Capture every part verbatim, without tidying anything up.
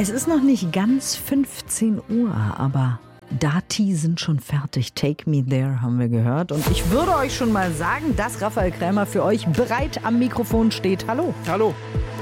Es ist noch nicht ganz fünfzehn Uhr, aber Dati sind schon fertig. Take Me There haben wir gehört. Und ich würde euch schon mal sagen, dass Raphael Krämer für euch bereit am Mikrofon steht. Hallo. Hallo.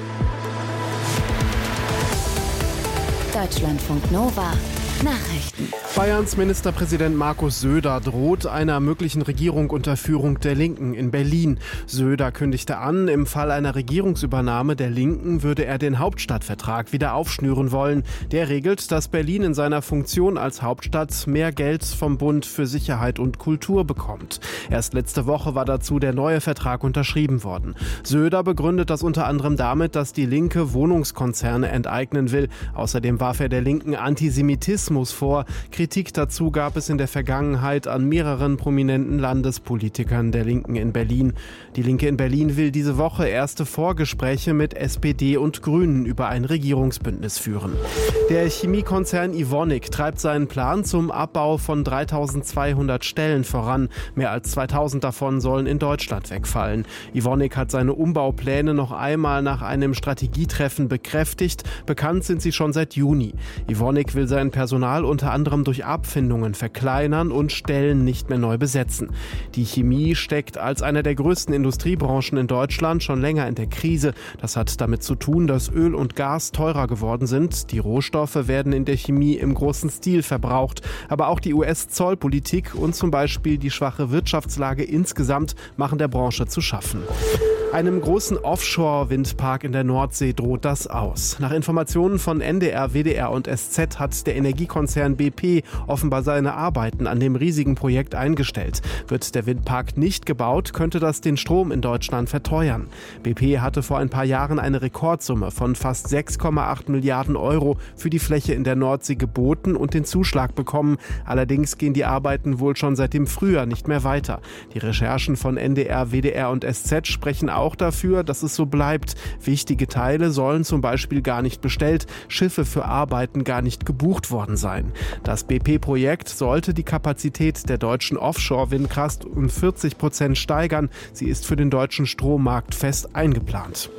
Deutschlandfunk Nova. Nachrichten. Bayerns Ministerpräsident Markus Söder droht einer möglichen Regierung unter Führung der Linken in Berlin. Söder kündigte an, im Fall einer Regierungsübernahme der Linken würde er den Hauptstadtvertrag wieder aufschnüren wollen. Der regelt, dass Berlin in seiner Funktion als Hauptstadt mehr Geld vom Bund für Sicherheit und Kultur bekommt. Erst letzte Woche war dazu der neue Vertrag unterschrieben worden. Söder begründet das unter anderem damit, dass die Linke Wohnungskonzerne enteignen will. Außerdem warf er der Linken Antisemitismus vor. Kritik dazu gab es in der Vergangenheit an mehreren prominenten Landespolitikern der Linken in Berlin. Die Linke in Berlin will diese Woche erste Vorgespräche mit S P D und Grünen über ein Regierungsbündnis führen. Der Chemiekonzern Evonik treibt seinen Plan zum Abbau von dreitausendzweihundert Stellen voran. Mehr als zweitausend davon sollen in Deutschland wegfallen. Evonik hat seine Umbaupläne noch einmal nach einem Strategietreffen bekräftigt. Bekannt sind sie schon seit Juni. Evonik will sein Personal unter anderem durch Abfindungen verkleinern und Stellen nicht mehr neu besetzen. Die Chemie steckt als einer der größten Industriebranchen in Deutschland schon länger in der Krise. Das hat damit zu tun, dass Öl und Gas teurer geworden sind. Die Rohstoffe werden in der Chemie im großen Stil verbraucht. Aber auch die U S-Zollpolitik und zum Beispiel die schwache Wirtschaftslage insgesamt machen der Branche zu schaffen. Einem großen Offshore-Windpark in der Nordsee droht das aus. Nach Informationen von N D R, W D R und S Z hat der Energiekonzern B P offenbar seine Arbeiten an dem riesigen Projekt eingestellt. Wird der Windpark nicht gebaut, könnte das den Strom in Deutschland verteuern. B P hatte vor ein paar Jahren eine Rekordsumme von fast sechs Komma acht Milliarden Euro für die Fläche in der Nordsee geboten und den Zuschlag bekommen. Allerdings gehen die Arbeiten wohl schon seit dem Frühjahr nicht mehr weiter. Die Recherchen von N D R, W D R und S Z sprechen auch dafür, dass es so bleibt. Wichtige Teile sollen zum Beispiel gar nicht bestellt, Schiffe für Arbeiten gar nicht gebucht worden sein. Das B P-Projekt sollte die Kapazität der deutschen Offshore-Windkraft um vierzig Prozent steigern. Sie ist für den deutschen Strommarkt fest eingeplant.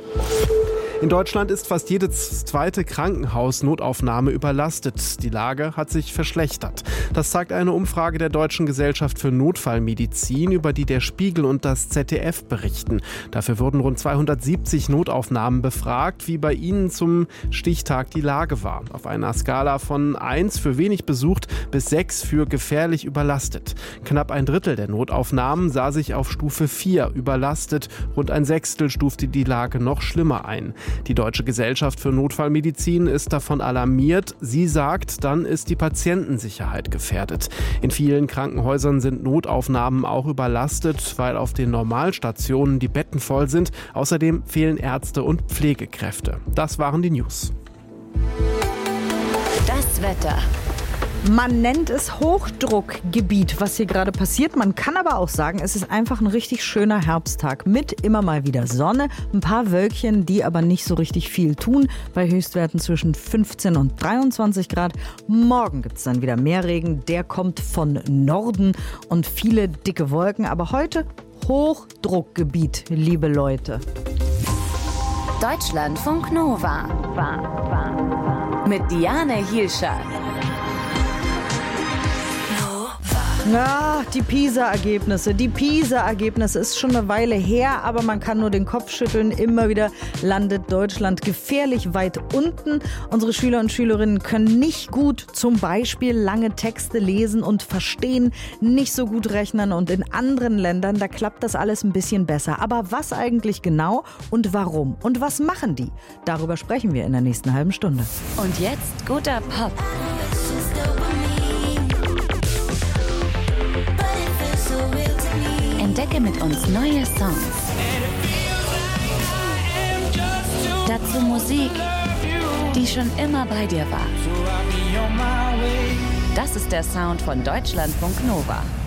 In Deutschland ist fast jede zweite Krankenhausnotaufnahme überlastet. Die Lage hat sich verschlechtert. Das zeigt eine Umfrage der Deutschen Gesellschaft für Notfallmedizin, über die der Spiegel und das Z D F berichten. Dafür wurden rund zweihundertsiebzig Notaufnahmen befragt, wie bei ihnen zum Stichtag die Lage war. Auf einer Skala von eins für wenig besucht bis sechs für gefährlich überlastet. Knapp ein Drittel der Notaufnahmen sah sich auf Stufe vier überlastet. Rund ein Sechstel stufte die Lage noch schlimmer ein. Die Deutsche Gesellschaft für Notfallmedizin ist davon alarmiert. Sie sagt, dann ist die Patientensicherheit gefährdet. In vielen Krankenhäusern sind Notaufnahmen auch überlastet, weil auf den Normalstationen die Betten voll sind. Außerdem fehlen Ärzte und Pflegekräfte. Das waren die News. Das Wetter. Man nennt es Hochdruckgebiet, was hier gerade passiert. Man kann aber auch sagen, es ist einfach ein richtig schöner Herbsttag mit immer mal wieder Sonne. Ein paar Wölkchen, die aber nicht so richtig viel tun, bei Höchstwerten zwischen fünfzehn und dreiundzwanzig Grad. Morgen gibt es dann wieder mehr Regen. Der kommt von Norden und viele dicke Wolken. Aber heute Hochdruckgebiet, liebe Leute. Deutschlandfunk Nova. War, war, war. Mit Diane Hielscher. Ja, die PISA-Ergebnisse. Die PISA-Ergebnisse ist schon eine Weile her, aber man kann nur den Kopf schütteln. Immer wieder landet Deutschland gefährlich weit unten. Unsere Schüler und Schülerinnen können nicht gut zum Beispiel lange Texte lesen und verstehen, nicht so gut rechnen. Und in anderen Ländern, da klappt das alles ein bisschen besser. Aber was eigentlich genau und warum? Und was machen die? Darüber sprechen wir in der nächsten halben Stunde. Und jetzt guter Pop. Entdecke mit uns neue Songs. Dazu Musik, die schon immer bei dir war. Das ist der Sound von Deutschlandfunk Nova.